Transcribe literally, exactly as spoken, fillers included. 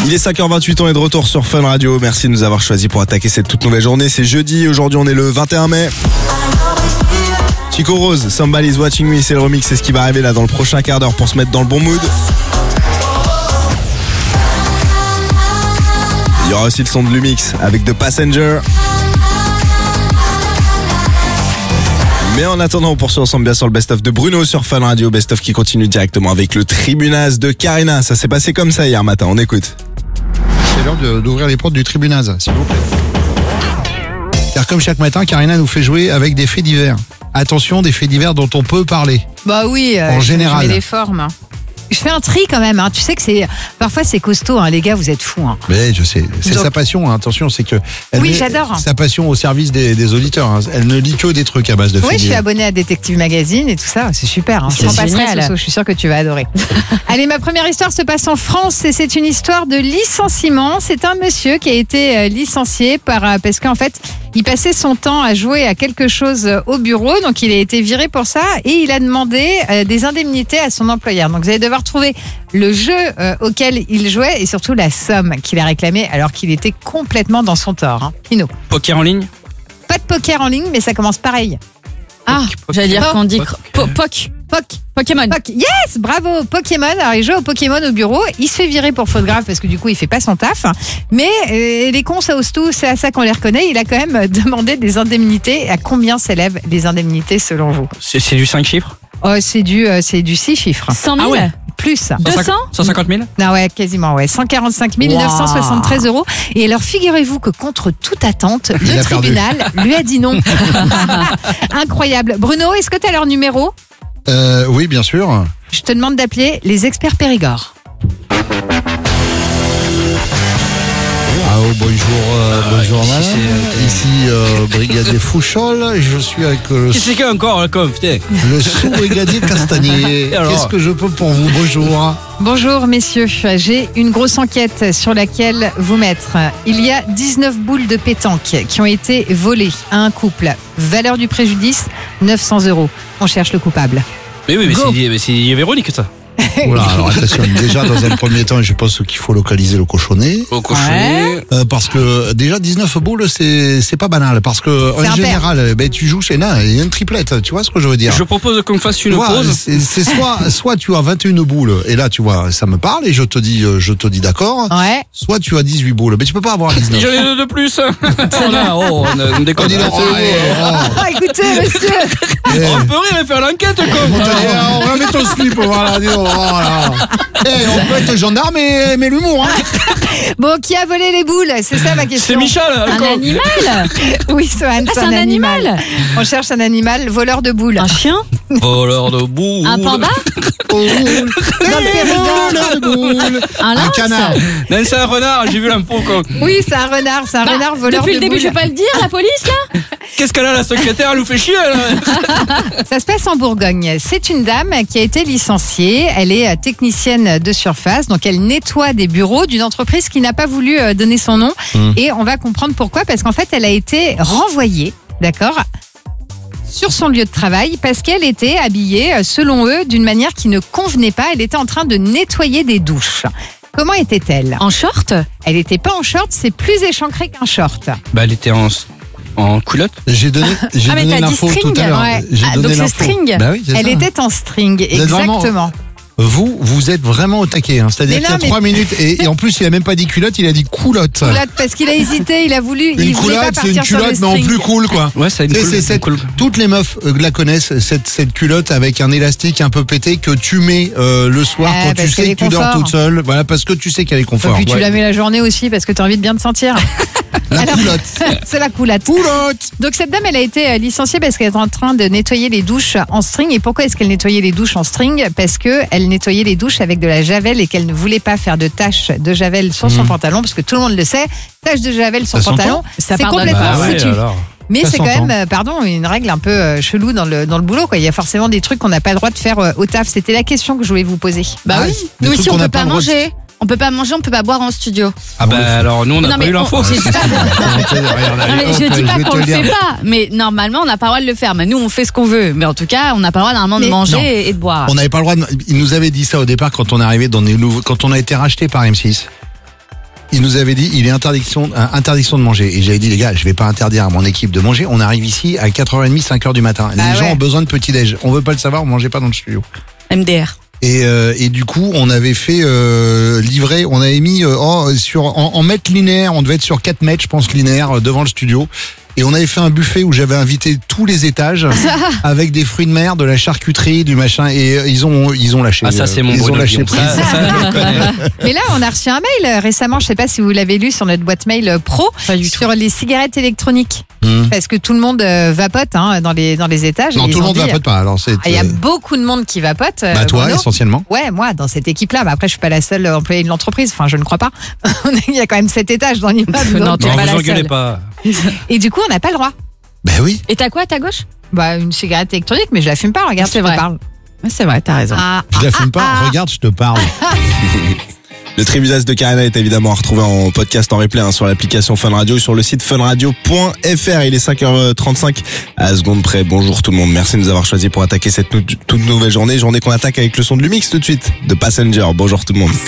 Il est cinq heures vingt-huit, on est de retour sur Fun Radio. Merci de nous avoir choisis pour attaquer cette toute nouvelle journée. C'est jeudi, aujourd'hui on est le vingt et un mai. Chico Rose, Somebody's Watching Me, c'est le remix, c'est ce qui va arriver là dans le prochain quart d'heure pour se mettre dans le bon mood. Il y aura aussi le son de Lumix avec The Passenger. Mais en attendant, on poursuit ensemble bien sûr le best-of de Bruno sur Fun Radio. Best-of qui continue directement avec le Tribunaz de Karina. Ça s'est passé comme ça hier matin, on écoute. C'est l'heure de, d'ouvrir les portes du Tribunaz, s'il vous plaît. Car comme chaque matin, Karina nous fait jouer avec des faits divers. Attention, des faits divers dont on peut parler. Bah oui, euh, en général. Je mets les formes. Je fais un tri quand même, hein. Tu sais que c'est parfois c'est costaud, hein. Les gars, vous êtes fous. Hein. Mais je sais, c'est Donc... sa passion. Hein. Attention, c'est que elle oui, met j'adore. Sa passion au service des, des auditeurs. Hein. Elle ne lit que des trucs à base de. Oui, je suis divers. abonnée à Détective Magazine et tout ça, c'est super. Hein. C'est Sans passerelle, génial. Soso, je suis sûre que tu vas adorer. Allez, ma première histoire se passe en France et c'est une histoire de licenciement. C'est un monsieur qui a été euh, licencié par euh, parce qu'en fait, il passait son temps à jouer à quelque chose au bureau, donc il a été viré pour ça et il a demandé euh, des indemnités à son employeur. Donc vous allez devoir trouver le jeu euh, auquel il jouait et surtout la somme qu'il a réclamée alors qu'il était complètement dans son tort. Hein. Pino. Poker en ligne? Pas de poker en ligne, mais ça commence pareil. Ah, j'allais dire Poc. qu'on dit Poc. po- Poc. Poc. Pokémon. Poc. Yes, bravo, Pokémon. Alors il joue au Pokémon au bureau, il se fait virer pour faute grave parce que du coup il fait pas son taf. Mais euh, les cons ça ose tout, c'est à ça qu'on les reconnaît. Il a quand même demandé des indemnités. À combien s'élèvent les indemnités selon vous? C'est, c'est du cinq chiffres? Oh, c'est du euh, c'est du six chiffres. cent mille. Ah ouais. Plus. deux cents cent cinquante mille? Non, ouais, quasiment, ouais. cent quarante-cinq mille neuf cent soixante-treize euros. Et alors, figurez-vous que contre toute attente, Il le a perdu. tribunal lui a dit non. Incroyable. Bruno, est-ce que tu as leur numéro? Euh, oui, bien sûr. Je te demande d'appeler les experts Périgord. Ah, oh, bonjour, euh, bonjour ici, madame. c'est, euh, Ici, euh, brigadier Fouchol. Je suis avec euh, le, Qu'est-ce que c'est encore, là, comme, putain? le sous-brigadier Castagnier. Et alors Qu'est-ce que je peux pour vous? Bonjour. Bonjour messieurs, j'ai une grosse enquête sur laquelle vous mettre. Il y a dix-neuf boules de pétanque qui ont été volées à un couple. Valeur du préjudice, neuf cents euros. On cherche le coupable. Mais oui, mais Go. c'est, mais c'est Véronique, ça. Oula, alors attention, déjà dans un premier temps, je pense qu'il faut localiser le cochonnet. Au cochonnet. Euh, parce que déjà dix-neuf boules, c'est c'est pas banal. Parce que C'est en un général, ben, tu joues chez nain, il y a une triplette. Tu vois ce que je veux dire? Je propose qu'on fasse une Tu vois, pause. c'est c'est soit soit tu as vingt et une boules et là tu vois ça me parle et je te dis euh, je te dis d'accord. Ouais. Soit tu as dix-huit boules, mais tu peux pas avoir Et dix-neuf. j'en ai deux de plus. On a, oh, on a, on déconne. On dit non, C'est oh, bon. eh, Ah, écoutez monsieur. oh, eh. On peut rire et faire l'enquête, On comme. te dit, eh, on va mettre ton slip, voilà, dis donc, voilà. Eh, on peut être gendarme et aimer l'humour, hein. Bon, qui a volé les boules? C'est ça ma question. C'est Michel. Un comme. animal. Oui, Sohan, Ah, c'est un animal. On cherche un animal voleur de boules. Un chien. Voleur de boue. Un panda. Oh, boule. Dans le Périgord. de boule. Un Un lynx. canard. Non, c'est un renard, j'ai vu l'info, quoi. Oui, c'est un renard, c'est un Bah, renard voleur Depuis de le début, boules. je vais pas le dire, la police là. Qu'est-ce qu'elle a, la secrétaire? Elle nous fait chier, là. Ça se passe en Bourgogne. C'est une dame qui a été licenciée. Elle est euh, technicienne de surface, donc elle nettoie des bureaux d'une entreprise qui n'a pas voulu euh, donner son nom. Mmh. Et on va comprendre pourquoi, parce qu'en fait, elle a été renvoyée, d'accord, sur son lieu de travail, parce qu'elle était habillée, euh, selon eux, d'une manière qui ne convenait pas. Elle était en train de nettoyer des douches. Comment était-elle? En short. Elle n'était pas en short, c'est plus échancré qu'un short. Bah, elle était en, en culotte. J'ai donné, j'ai Ah, mais donné t'as dit l'info string, tout à l'heure. ouais. J'ai Ah, donné donc c'est l'info. string. Bah oui, c'est Elle ça. était en string, êtes vraiment- exactement. Vous, vous êtes vraiment au taquet. Hein. C'est-à-dire Mais qu'il y a non, mais- trois minutes et, et en plus, il a même pas dit culotte, il a dit coulotte. Culotte, parce qu'il a hésité, il a voulu, Une il voulait pas coulotte, c'est une partir sur le culotte, mais en string. plus cool, quoi. Ouais, ça a une Tu sais, cool- c'est cette- cool- Toutes les meufs euh, la connaissent, cette, cette culotte avec un élastique un peu pété que tu mets euh, le soir Ah, quand parce tu qu'elle sais est que tu dors confort. toute seule. Voilà, parce que tu sais qu'elle est Et confort. puis tu Ouais. la mets la journée aussi parce que tu as envie de bien te sentir. La Alors- culotte. C'est la coulotte. Coulotte. Donc cette dame, elle a été euh, licenciée parce qu'elle est en train de nettoyer les douches en string. Et pourquoi est-ce qu'elle nettoyait les douches en string? Parce qu'elle nettoyait les douches avec de la javel et qu'elle ne voulait pas faire de taches de javel sur son pantalon, parce que tout le monde le sait, taches de javel sur Ça le pantalon, Ça c'est pardonne complètement pas. Ah ouais, foutu. alors. Mais Ça c'est quand s'entend. même, euh, pardon, une règle un peu euh, chelou dans le, dans le boulot, quoi. Il y a forcément des trucs qu'on n'a pas le droit de faire euh, au taf. C'était la question que je voulais vous poser. Bah Ah, oui. des Nous trucs aussi, qu'on on n'a peut pas pas le droit de- manger. On peut pas manger, on peut pas boire en studio. Ah, bah, alors, nous, on n'a Non, pas mais eu l'info. on- je dis pas, non, mais je dis pas vais qu'on te le dire. fait pas, mais normalement on n'a pas le droit de le faire. Mais nous on fait ce qu'on veut. Mais en tout cas, on n'a pas le droit normalement de Mais- manger Non. et, et de boire. On n'avait pas le droit de... Il nous avait dit ça au départ quand on est arrivé dans les nouveaux... quand on a été racheté par M six. il nous avait dit, il est interdiction, euh, interdiction de manger. Et j'avais dit, les gars, je vais pas interdire à mon équipe de manger. On arrive ici à quatre heures trente, cinq heures du matin. Les Ah gens ouais. ont besoin de petit-déj. On veut pas le savoir, on mangeait pas dans le studio. M D R. Et, euh, et du coup, on avait fait euh, livrer, on avait mis euh, en, sur, en, en mètres linéaires, on devait être sur quatre mètres, je pense, linéaires, euh, devant le studio. Et on avait fait un buffet où j'avais invité tous les étages avec des fruits de mer, de la charcuterie, du machin. Et euh, ils ont, ils ont lâché. Ah, ça, c'est mon ils ont Bruno lâché Guillon. prise. Ça, ça, je le connais. Mais là, on a reçu un mail euh, récemment, je sais pas si vous l'avez lu sur notre boîte mail euh, pro, Pas du tout. sur les cigarettes électroniques. Hum. Parce que tout le monde euh, vapote hein, dans, les, dans les étages. Non, Et tout ils le ont monde dit, vapote pas. Alors c'est. ah, il y a euh, beaucoup de monde qui vapote. euh, bah toi Bruno. essentiellement. Ouais, moi, dans cette équipe-là. Mais après, je suis pas la seule employée de l'entreprise. Enfin, je ne crois pas. Il y a quand même sept étages dans l'immeuble. Non, donc, t'es Non, pas vous la engueulez seule. pas. Et du coup, on n'a pas le droit. Ben oui. Et t'as quoi à ta gauche? Bah, une cigarette électronique, mais je la fume pas. Regarde, C'est je te vrai. parle. Ouais, c'est vrai, t'as raison. Ah, Je la ah, fume pas. ah, ah. Regarde, je te parle. Le Tribunaz de Karina est évidemment à retrouver en podcast en replay hein, sur l'application Fun Radio et sur le site funradio point f r. Il est cinq heures trente-cinq à la seconde près. Bonjour tout le monde. Merci de nous avoir choisi pour attaquer cette nou- toute nouvelle journée. Journée qu'on attaque avec le son de Lumix tout de suite de Passenger. Bonjour tout le monde.